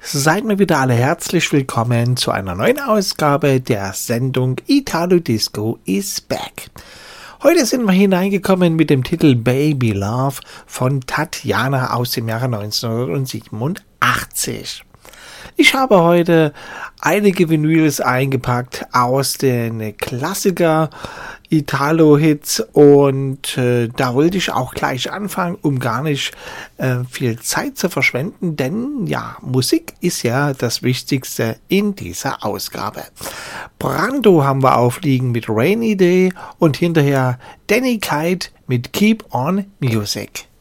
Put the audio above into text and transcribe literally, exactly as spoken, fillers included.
Seid mir wieder alle herzlich willkommen zu einer neuen Ausgabe der Sendung Italo Disco is Back. Heute sind wir hineingekommen mit dem Titel Baby Love von Tatjana aus dem Jahre neunzehnhundertsiebenundachtzig. Ich habe heute einige Vinyls eingepackt aus den Klassiker Italo-Hits und äh, da wollte ich auch gleich anfangen, um gar nicht äh, viel Zeit zu verschwenden, denn ja, Musik ist ja das Wichtigste in dieser Ausgabe. Brando haben wir aufliegen mit Rainy Day und hinterher Danny Kite mit Keep On Music.